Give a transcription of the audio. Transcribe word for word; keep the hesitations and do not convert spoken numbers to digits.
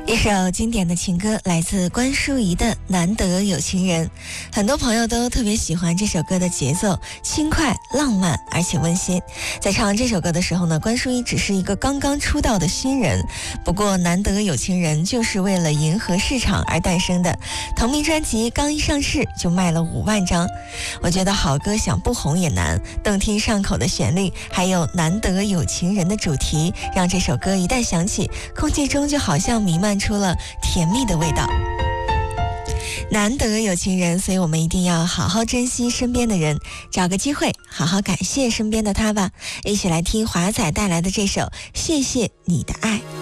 一首经典的情歌来自关淑怡的《难得有情人》，很多朋友都特别喜欢这首歌的节奏轻快、浪漫而且温馨。在唱这首歌的时候呢，关淑怡只是一个刚刚出道的新人，不过《难得有情人》就是为了迎合市场而诞生的。同名专辑刚一上市就卖了五万张，我觉得好歌想不红也难，动听上口的旋律，还有难得有情人的主题，让这首歌一旦响起，空气中就好像弥漫出了甜蜜的味道。难得有情人，所以我们一定要好好珍惜身边的人，找个机会好好感谢身边的他吧。一起来听华仔带来的这首《谢谢你的爱》。